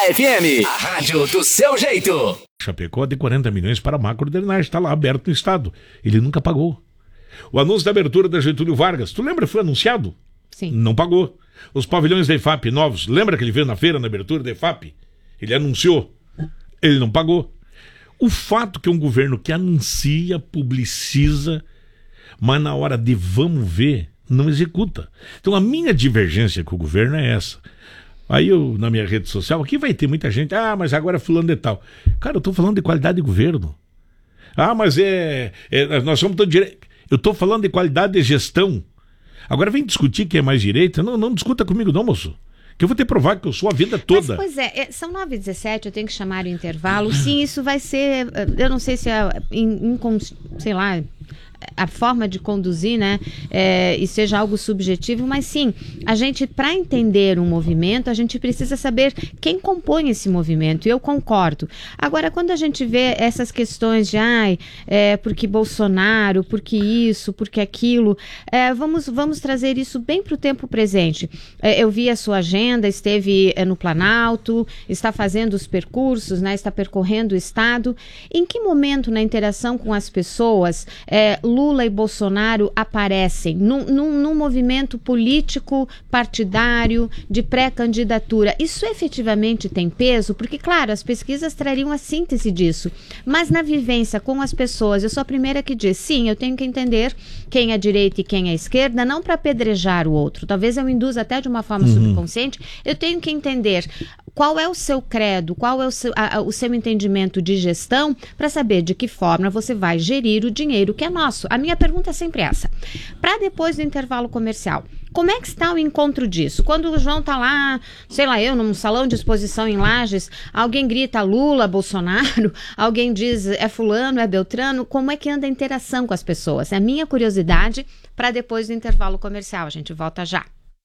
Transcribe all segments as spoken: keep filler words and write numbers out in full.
F M, a rádio do seu jeito. Chapecó de quarenta milhões para macrodrenagem, está lá aberto no estado. Ele nunca pagou. O anúncio da abertura da Getúlio Vargas, tu lembra? Foi anunciado? Sim. Não pagou. Os pavilhões da E F A P novos, lembra que ele veio na feira, na abertura da E F A P? Ele anunciou. Ele não pagou. O fato que é um governo que anuncia, publiciza, mas na hora de vamos ver, não executa. Então a minha divergência com o governo é essa. Aí eu, na minha rede social, aqui vai ter muita gente, ah, mas agora fulano de tal. Cara, eu estou falando de qualidade de governo. Ah, mas é, é nós somos todos direitos. Eu estou falando de qualidade de gestão. Agora vem discutir quem é mais direita. Não, não discuta comigo não, moço. Que eu vou ter que provar que eu sou a vida toda. Mas, pois é, são nove e dezessete, eu tenho que chamar o intervalo. Sim, isso vai ser, eu não sei se é, in, in, sei lá... a forma de conduzir, né, é, e seja algo subjetivo, mas sim, a gente, para entender um movimento, a gente precisa saber quem compõe esse movimento, e eu concordo. Agora, quando a gente vê essas questões de, ai, é, porque Bolsonaro, porque isso, porque aquilo, é, vamos, vamos trazer isso bem para o tempo presente. É, eu vi a sua agenda, esteve é, no Planalto, está fazendo os percursos, né, está percorrendo o estado. Em que momento na interação com as pessoas, é, Lula e Bolsonaro aparecem num, num, num movimento político partidário de pré-candidatura? Isso efetivamente tem peso? Porque, claro, as pesquisas trariam a síntese disso, mas na vivência com as pessoas, eu sou a primeira que diz, sim, eu tenho que entender quem é direita e quem é esquerda, não para apedrejar o outro, talvez eu induza até de uma forma uhum. subconsciente, eu tenho que entender qual é o seu credo, qual é o seu, a, o seu entendimento de gestão, para saber de que forma você vai gerir o dinheiro que é nosso. A minha pergunta é sempre essa. Para depois do intervalo comercial, como é que está o encontro disso? Quando o João está lá, sei lá eu, num salão de exposição em Lages, alguém grita Lula, Bolsonaro, alguém diz é fulano, é Beltrano, como é que anda a interação com as pessoas? É a minha curiosidade para depois do intervalo comercial. A gente volta já.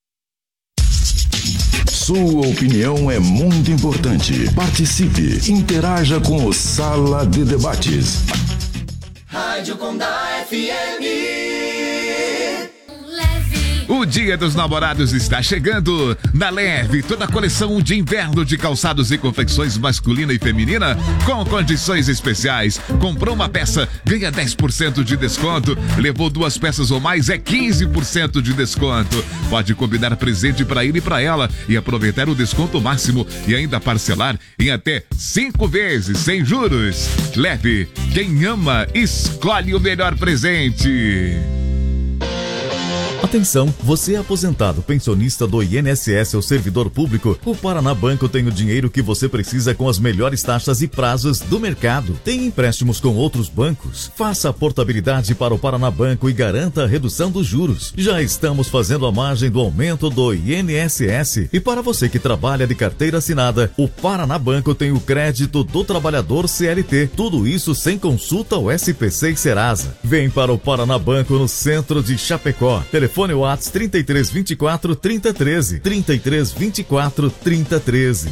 Sua opinião é muito importante. Participe, interaja com o Sala de Debates. Rádio Condá F M. O Dia dos Namorados está chegando. Na Leve, toda a coleção de inverno de calçados e confecções masculina e feminina com condições especiais. Comprou uma peça, ganha dez por cento de desconto. Levou duas peças ou mais, é quinze por cento de desconto. Pode combinar presente para ele e para ela e aproveitar o desconto máximo e ainda parcelar em até cinco vezes sem juros. Leve, quem ama, escolhe o melhor presente. Atenção, você é aposentado, pensionista do I N S S ou servidor público? O Paraná Banco tem o dinheiro que você precisa com as melhores taxas e prazos do mercado. Tem empréstimos com outros bancos? Faça a portabilidade para o Paraná Banco e garanta a redução dos juros. Já estamos fazendo a margem do aumento do I N S S. E para você que trabalha de carteira assinada, o Paraná Banco tem o crédito do trabalhador C L T. Tudo isso sem consulta ao S P C e Serasa. Vem para o Paraná Banco no centro de Chapecó. Telefone WhatsApp trinta e três, vinte e quatro, trinta, treze. trinta e três, vinte e quatro, trinta, treze.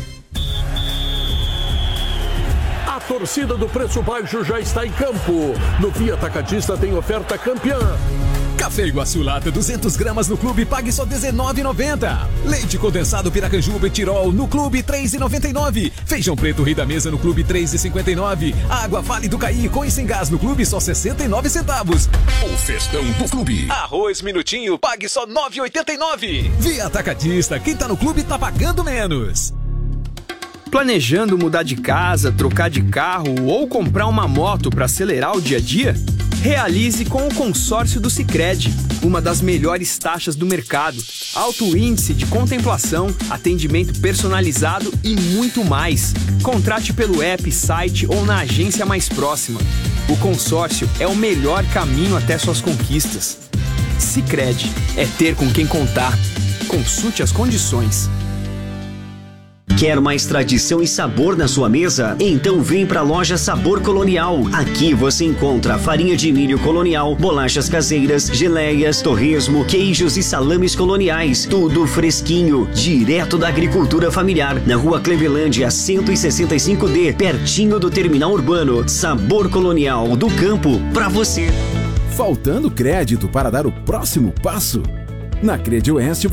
A torcida do Preço Baixo já está em campo. No Via Atacadista tem oferta campeã. Café Iguaçu Lata duzentas gramas no Clube, pague só dezenove reais e noventa centavos. Leite condensado Piracanjuba Betirol no Clube, três reais e noventa e nove centavos. Feijão preto Rei da Mesa no Clube, três reais e cinquenta e nove centavos. Água Vale do Caí com e sem gás no Clube, só sessenta e nove centavos. O festão do Clube. Arroz Minutinho, pague só nove reais e oitenta e nove centavos. Via Atacadista, quem tá no Clube tá pagando menos. Planejando mudar de casa, trocar de carro ou comprar uma moto para acelerar o dia a dia? Realize com o consórcio do Sicredi, uma das melhores taxas do mercado, alto índice de contemplação, atendimento personalizado e muito mais. Contrate pelo app, site ou na agência mais próxima. O consórcio é o melhor caminho até suas conquistas. Sicredi é ter com quem contar. Consulte as condições. Quer mais tradição e sabor na sua mesa? Então vem pra loja Sabor Colonial. Aqui você encontra farinha de milho colonial, bolachas caseiras, geleias, torresmo, queijos e salames coloniais. Tudo fresquinho, direto da agricultura familiar. Na rua Clevelândia, cento e sessenta e cinco D, pertinho do terminal urbano. Sabor Colonial, do campo pra você. Faltando crédito para dar o próximo passo? Na Crede Oeste